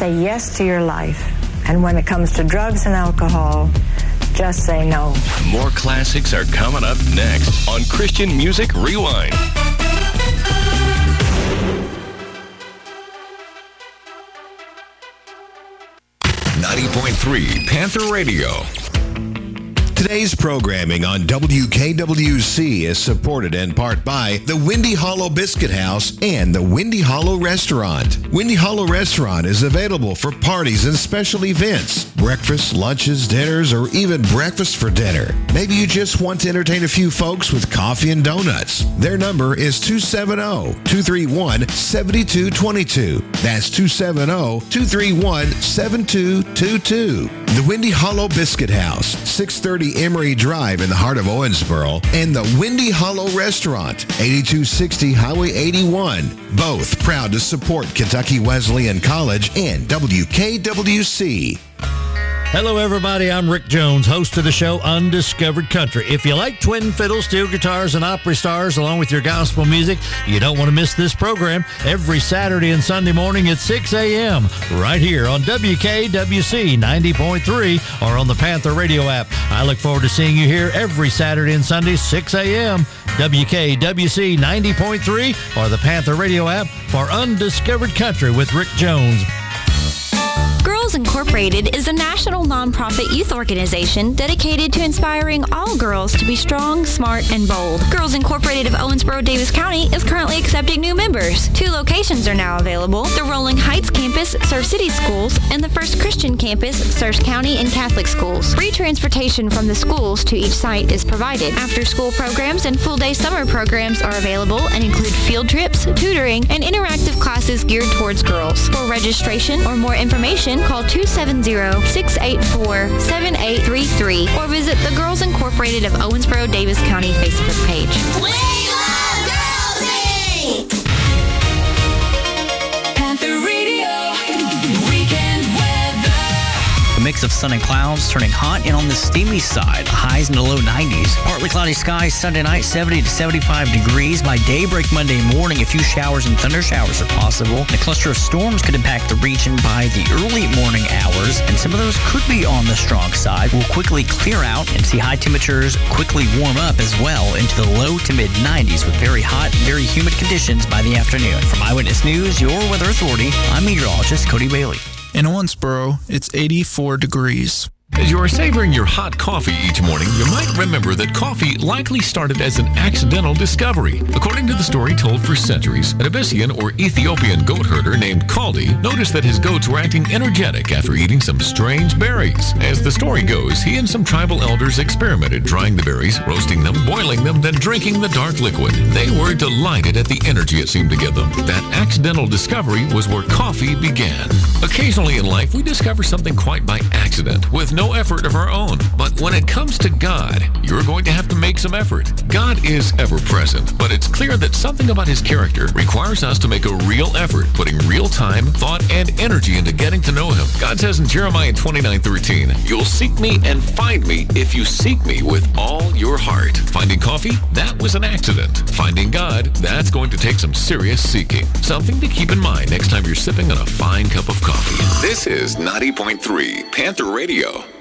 say yes to your life. And when it comes to drugs and alcohol, just say no. More classics are coming up next on Christian Music Rewind. 90.3 Panther Radio. Today's programming on WKWC is supported in part by the Windy Hollow Biscuit House and the Windy Hollow Restaurant. Windy Hollow Restaurant is available for parties and special events, breakfast, lunches, dinners, or even breakfast for dinner. Maybe you just want to entertain a few folks with coffee and donuts. Their number is 270-231-7222. That's 270-231-7222. The Windy Hollow Biscuit House, 630 Emory Drive in the heart of Owensboro, and the Windy Hollow Restaurant, 8260 Highway 81. Both proud to support Kentucky Wesleyan College and WKWC. Hello, everybody. I'm Rick Jones, host of the show Undiscovered Country. If you like twin fiddles, steel guitars, and Opry stars, along with your gospel music, you don't want to miss this program every Saturday and Sunday morning at 6 a.m. right here on WKWC 90.3 or on the Panther Radio app. I look forward to seeing you here every Saturday and Sunday, 6 a.m. WKWC 90.3 or the Panther Radio app for Undiscovered Country with Rick Jones. Girls Incorporated is a national nonprofit youth organization dedicated to inspiring all girls to be strong, smart, and bold. Girls Incorporated of Owensboro, Davis County is currently accepting new members. 2 locations are now available. The Rolling Heights campus serves city schools, and the First Christian campus serves county and Catholic schools. Free transportation from the schools to each site is provided. After-school programs and full-day summer programs are available and include field trips, tutoring, and interactive classes geared towards girls. For registration or more information, call 270-684-7833 or visit the Girls Incorporated of Owensboro, Davis County Facebook page. We love girls! Panther Radio, weekend weather. A mix of sun and clouds turning hot and on the steamy side. Highs in the low 90s. Partly cloudy skies Sunday night, 70 to 75 degrees. By daybreak Monday morning, a few showers and thunder showers are possible. And a cluster of storms could impact the region by the early morning hours, and some of those could be on the strong side. We'll quickly clear out and see high temperatures quickly warm up as well into the low to mid 90s with very hot, very humid conditions by the afternoon. From Eyewitness News, your weather authority, I'm meteorologist Cody Bailey. In Owensboro, it's 84 degrees. As you are savoring your hot coffee each morning, you might remember that coffee likely started as an accidental discovery. According to the story told for centuries, an Abyssinian or Ethiopian goat herder named Kaldi noticed that his goats were acting energetic after eating some strange berries. As the story goes, he and some tribal elders experimented drying the berries, roasting them, boiling them, then drinking the dark liquid. They were delighted at the energy it seemed to give them. That accidental discovery was where coffee began. Occasionally in life, we discover something quite by accident, with no effort of our own. But when it comes to God, you're going to have to make some effort. God is ever present, but it's clear that something about his character requires us to make a real effort, putting real time, thought, and energy into getting to know him. God says in Jeremiah 29:13, "You'll seek me and find me if you seek me with all your heart." Finding coffee? That was an accident. Finding God? That's going to take some serious seeking. Something to keep in mind next time you're sipping on a fine cup of coffee. This is 90.3 Panther Radio.